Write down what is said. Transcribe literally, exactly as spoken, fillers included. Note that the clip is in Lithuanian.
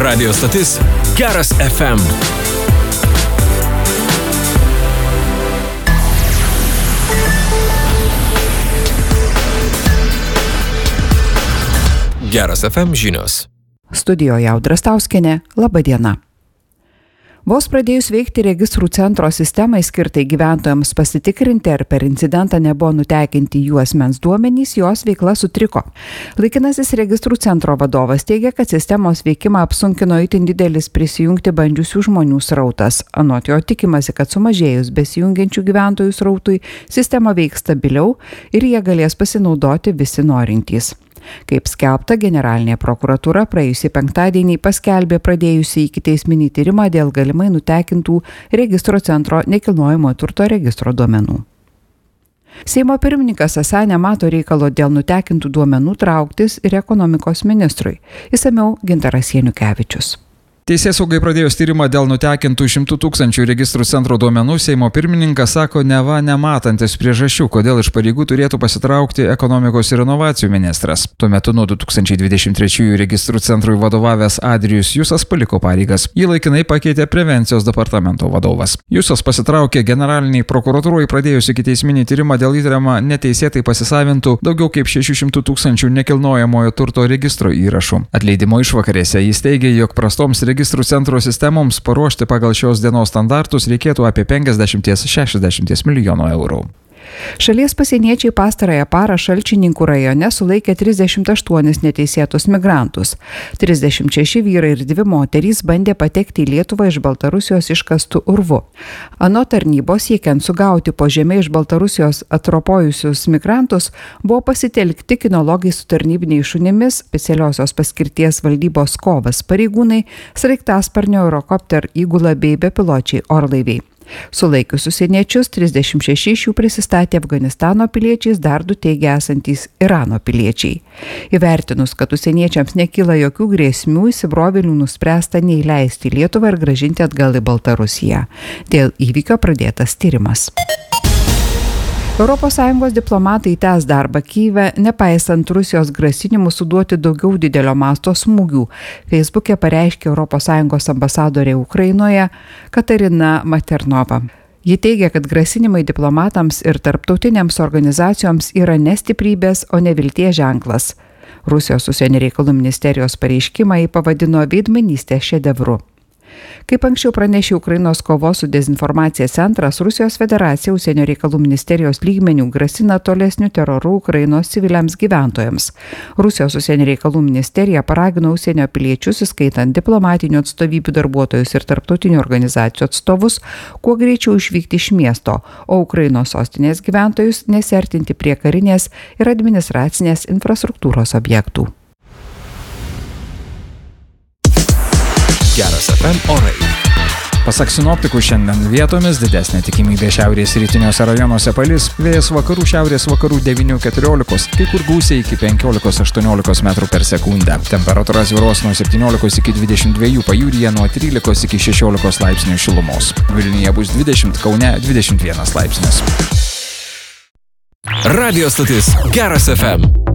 Radio stotis Geras F M. Geras F M žinios. Studijoje Audra Stauskienė, laba diena. Vos pradėjus veikti registrų centro sistemai skirtai gyventojams pasitikrinti, ar per incidentą nebuvo nutekinti jų asmens duomenys, jos veikla sutriko. Laikinasis registrų centro vadovas teigia, kad sistemos veikimą apsunkino itin didelis prisijungti bandžiusių žmonių srautas. Anot jo tikimasi, kad sumažėjus besijungiančių gyventojų srautui, sistema veiks stabiliau ir jie galės pasinaudoti visi norintys. Kaip skelbta, generalinė prokuratūra praėjusį penktadienį paskelbė pradėjusi ikiteisminį tyrimą dėl galimai nutekintų registro centro nekilnojamo turto registro duomenų. Seimo pirmininkas esą nemato reikalo dėl nutekintų duomenų trauktis ir ekonomikos ministrui. Išsamiau Gintaras Janukevičius. Teisėsaugai pradėjus tyrimą dėl nutekintų šimtų tūkstančių registrų centro duomenų, Seimo pirmininkas sako neva nematantis priežasčių, kodėl iš pareigų turėtų pasitraukti ekonomikos ir inovacijų ministras. Tuo metu nuo du tūkstančiai dvidešimt trečiųjų registrų centrui vadovavęs Adrijus Jusas paliko pareigas. Jį laikinai pakeitė prevencijos departamento vadovas. Jusas pasitraukė generaliniai prokuratūroje pradėjus ikiteisminį tyrimą dėl įtariamą neteisėtai pasisavintų daugiau kaip šešių šimtų tūkstančių nekilnojamojo turto registro įrašų. Atleidimo išvakarėse jis teigė, jog prastoms registrų centro sistemoms paruošti pagal šios dienos standartus reikėtų apie penkiasdešimt šešiasdešimt milijonų eurų. Šalies pasieniečiai pastarąją parą Šalčininkų rajone sulaikė trisdešimt aštuonis neteisėtus migrantus. trisdešimt šeši vyrai ir dvi moterys bandė patekti į Lietuvą iš Baltarusijos iškastų urvu. Anot tarnybos, siekiant sugauti po žemė iš Baltarusijos atropojusius migrantus, buvo pasitelkti kinologai su tarnybiniais šunimis, specialiosios paskirties valdybos kovas pareigūnai, sraigtasparnio Eurocopter įgula bei bepiločiai orlaiviai. Sulaikius užsieniečius, trisdešimt šeši iš jų prisistatė Afganistano piliečiais, dar du teigia esantys Irano piliečiai. Įvertinus, kad užsieniečiams nekyla jokių grėsmių, įsibrovėlių nuspręsta neįleisti į Lietuvą ir grąžinti atgal į Baltarusiją. Dėl įvykio pradėtas tyrimas. Europos Sąjungos diplomatai tęs darbą Kyjive, nepaisant Rusijos grasinimų suduoti daugiau didelio masto smūgių. Facebook'e pareiškė Europos Sąjungos ambasadorė Ukrainoje Katarina Maternova. Ji teigia, kad grasinimai diplomatams ir tarptautinėms organizacijoms yra ne stiprybės, o nevilties ženklas. Rusijos užsienio reikalų ministerijos pareiškimą ji pavadino veidmainystės šedevru. Kaip anksčiau pranešė Ukrainos kovos su dezinformacija centras, Rusijos federacija užsienio reikalų ministerijos lygmenių grasina tolesniu teroru Ukrainos civiliams gyventojams. Rusijos užsienio reikalų ministerija paragino užsienio piliečius, įskaitant diplomatinių atstovybių darbuotojus ir tarptautinių organizacijų atstovus, kuo greičiau išvykti iš miesto, o Ukrainos sostinės gyventojus nesiartinti prie karinės ir administracinės infrastruktūros objektų. Geras F M orai. Pasak sinoptikų, šiandien vietomis didesnė tikimybė šiaurės rytiniuose rajonuose palis, vėjas vakarų šiaurės vakarų devynių keturiolikos, kai kur gūsiai iki penkiolikos aštuoniolikos metrų per sekundę. Temperatūra svyruos nuo septyniolikos iki dvidešimt dviejų, pajūryje nuo trylikos iki šešiolikos laipsnių šilumos. Vilniuje bus dvidešimt, Kaune dvidešimt vienas laipsnis. Radio stotis Geras F M.